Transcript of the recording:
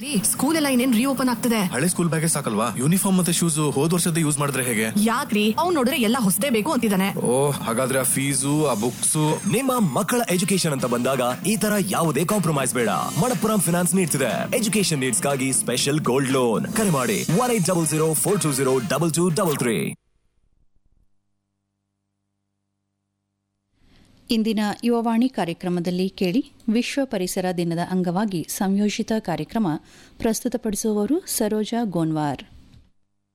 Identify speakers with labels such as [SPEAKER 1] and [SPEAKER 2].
[SPEAKER 1] School ಎಲ್ಲ ಇನ್ನೇನ್ reopen ಆಗ್ತದೆ.
[SPEAKER 2] ಹಳೆ ಸ್ಕೂಲ್ ಬ್ಯಾಗೇ ಸಾಕಲ್ವಾ, ಯೂನಿಫಾರ್ಮ್ ಮತ್ತೆ ಶೂಸ್ ಹೋದ್ ವರ್ಷದ ಯೂಸ್ ಮಾಡಿದ್ರೆ ಹೇಗೆ?
[SPEAKER 1] ಯಾಕ್ರಿ ಅವ್ನು ನೋಡಿದ್ರೆ ಎಲ್ಲ ಹೊಸದೇ ಬೇಕು ಅಂತಿದ್ದಾನೆ.
[SPEAKER 2] ಓಹ್, ಹಾಗಾದ್ರೆ ಆ ಫೀಸು ಆ ಬುಕ್ಸ್.
[SPEAKER 3] ನಿಮ್ಮ ಮಕ್ಕಳ ಎಜುಕೇಶನ್ ಅಂತ ಬಂದಾಗ ಈ ತರ ಯಾವುದೇ ಕಾಂಪ್ರಮೈಸ್ ಬೇಡ. ಮಣಪ್ಪುರಂ ಫಿನಾನ್ಸ್ ನೀಡ್ತಿದೆ ಎಜುಕೇಶನ್ ನೀಡ್ಸ್ ಗಾಗಿ ಸ್ಪೆಷಲ್ ಗೋಲ್ಡ್ ಲೋನ್. ಕರೆ ಮಾಡಿ 1800420223.
[SPEAKER 4] ಇಂದಿನ ಯುವವಾಣಿ ಕಾರ್ಯಕ್ರಮದಲ್ಲಿ ಕೇಳಿ ವಿಶ್ವ ಪರಿಸರ ದಿನದ ಅಂಗವಾಗಿ ಸಂಯೋಜಿತ ಕಾರ್ಯಕ್ರಮ ಪ್ರಸ್ತುತಪಡಿಸುವವರು ಸರೋಜಾ ಗೋನ್ವಾರ್.